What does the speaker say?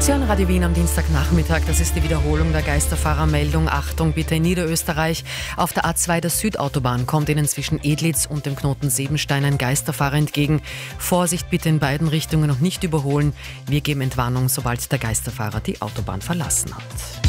Sie hören Radio Wien am Dienstagnachmittag. Das ist die Wiederholung der Geisterfahrermeldung. Achtung bitte in Niederösterreich. Auf der A2 der Südautobahn kommt Ihnen zwischen Edlitz und dem Knoten Sebenstein ein Geisterfahrer entgegen. Vorsicht bitte in beiden Richtungen und nicht überholen. Wir geben Entwarnung, sobald der Geisterfahrer die Autobahn verlassen hat.